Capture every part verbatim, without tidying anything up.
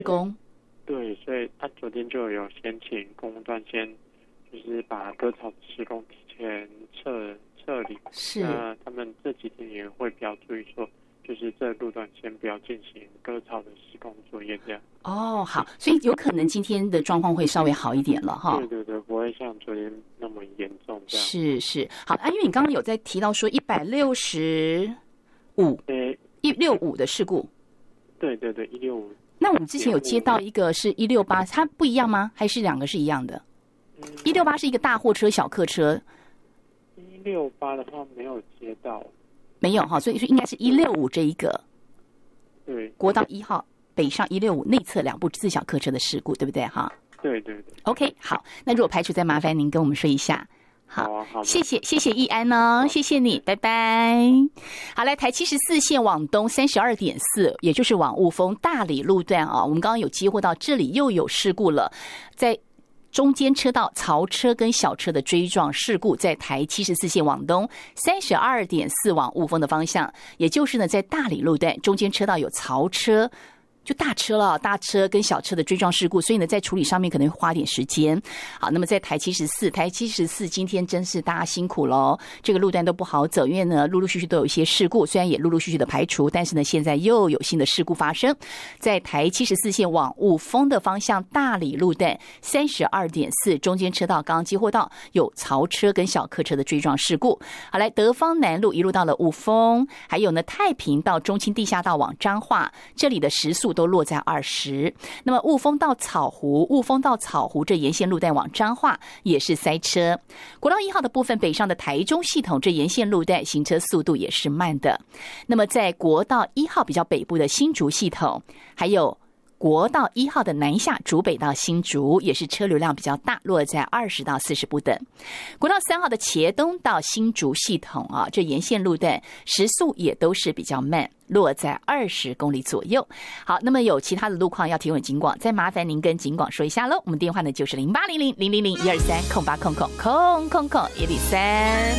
工。 对，所以他昨天就有先请工务段先，就是把割草的施工提前撤撤离。 是。 那他们这几天也会比较注意说，就是这路段先不要进行割草的施工作业这样。 哦，好，所以有可能今天的状况会稍微好一点了哈。 对对对，不会像昨天那么严重这样。 是是，好啊，因为你刚刚有在提到说一百六十五， 对， 一六五的事故。 对对对，一六五。 那我们之前有接到一个是一六八，它不一样吗？还是两个是一样的？一六八是一个大货车、小客车。 一六八的话没有接到。 没有哈，所以说应该是一六五这一个。 对。国道一号北上一六五内侧两部自小客车的事故，对不对哈？ 对对对。 OK， 好，那如果排除，再麻烦您跟我们说一下。好， 好啊，好， 谢谢，谢谢易安哦，谢谢你，拜拜。好，来台七十四线往东三十二点四，也就是往雾峰大里路段啊，我们刚刚有接获到这里又有事故了，在中间车道槽车跟小车的追撞事故，在台七十四线往东三十二点四往雾峰的方向，也就是呢在大里路段中间车道有槽车。就大车了，大车跟小车的追撞事故，所以呢，在处理上面可能会花点时间。好，那么在台七十四，台七十四今天真是大家辛苦喽，这个路段都不好走，因为呢，陆陆续续都有一些事故，虽然也陆陆续续的排除，但是呢，现在又有新的事故发生。在台七十四线往雾峰的方向，大里路段三十二点四中间车道刚刚接获到有槽车跟小客车的追撞事故。好，来德芳南路一路到了雾峰，还有呢太平到中清地下道往彰化，这里的时速都落在二十。那么雾峰到草湖，雾峰到草湖这沿线路段往彰化也是塞车。国道一号的部分北上的台中系统，这沿线路段行车速度也是慢的。那么在国道一号比较北部的新竹系统，还有国道一号的南下竹北到新竹也是车流量比较大，落在二十到四十不等。国道三号的茄东到新竹系统啊，这沿线路段时速也都是比较慢，落在二十公里左右。好，那么有其他的路况要提问警广，再麻烦您跟警广说一下喽。我们电话呢就是零八零零零零零一二三空八空空空空空一零三。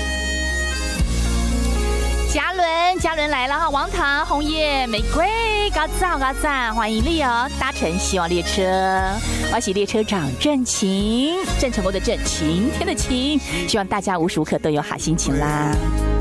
嘉伦，嘉伦来了哈！王糖、红叶、玫瑰，嘎赞嘎赞，欢迎你哦！搭乘希望列车，欢喜列车长郑晴，郑成功的郑，晴天的晴，希望大家无时无刻都有好心情啦。